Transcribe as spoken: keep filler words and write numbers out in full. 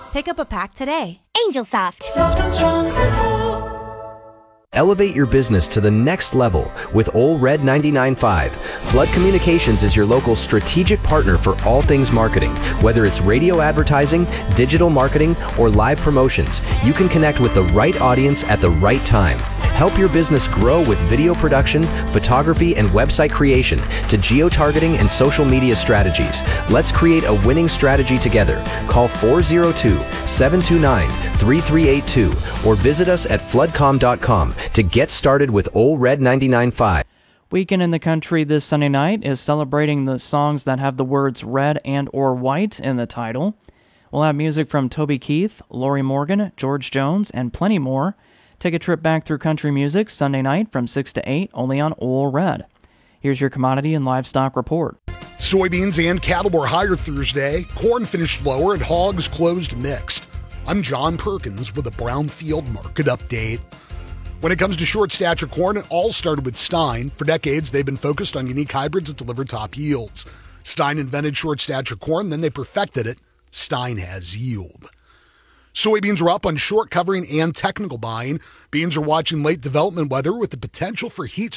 Pick up a pack today. Angel Soft. Soft and strong support. Elevate your business to the next level with Ole Red ninety-nine point five. Flood Communications is your local strategic partner for all things marketing. Whether it's radio advertising, digital marketing, or live promotions, you can connect with the right audience at the right time. Help your business grow with video production, photography, and website creation to geo-targeting and social media strategies. Let's create a winning strategy together. Call four oh two, seven two nine, three three eight two or visit us at floodcom dot com to get started with Ole Red ninety-nine point five. Weekend in the Country this Sunday night is celebrating the songs that have the words red and or white in the title. We'll have music from Toby Keith, Lori Morgan, George Jones, and plenty more. Take a trip back through country music Sunday night from six to eight, only on Ole Red. Here's your commodity and livestock report. Soybeans and cattle were higher Thursday. Corn finished lower and hogs closed mixed. I'm John Perkins with a Brownfield market update. When it comes to short stature corn, it all started with Stein. For decades, they've been focused on unique hybrids that deliver top yields. Stein invented short stature corn, then they perfected it. Stein has yield. Soybeans are up on short covering and technical buying. Beans are watching late development weather with the potential for heat